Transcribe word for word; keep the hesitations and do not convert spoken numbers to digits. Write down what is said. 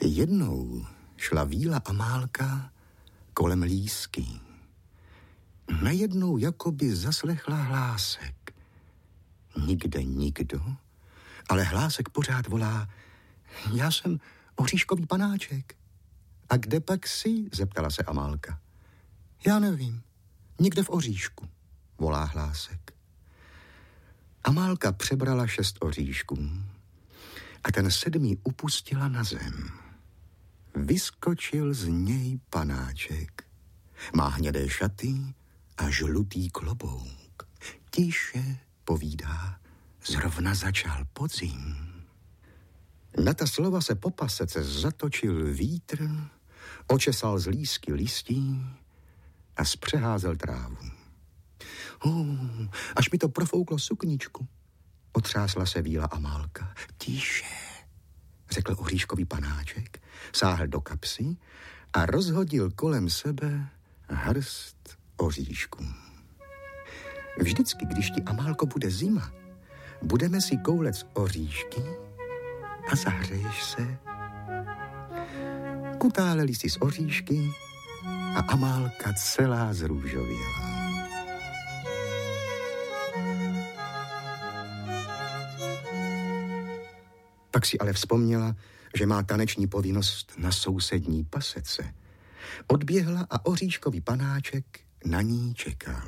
Jednou šla Víla Amálka kolem lísky. Najednou jakoby zaslechla hlásek. Nikde nikdo, ale hlásek pořád volá: já jsem Oříškový panáček. A kde pak jsi? Zeptala se Amálka. Já nevím, někde v oříšku, volá hlásek. Amálka přebrala šest oříšků a ten sedmý upustila na zem. Vyskočil z něj panáček. Má hnědé šaty a žlutý klobouk. Tiše povídá, zrovna začal podzim. Na ta slova se po pasece zatočil vítr, očesal z lísky listí a zpřeházel trávu. Uh, až mi to profouklo sukničku, otřásla se Víla Amálka. Tiše, řekl Oříškový panáček, sáhl do kapsy a rozhodil kolem sebe hrst oříšků. Vždycky, když ti, Amálko, bude zima, budeme si koulet oříšky a zahřeješ se. Kutáleli si z oříšky a Amálka celá zrůžověla. Pak si ale vzpomněla, že má taneční povinnost na sousední pasece. Odběhla a Oříškový panáček na ní čekal.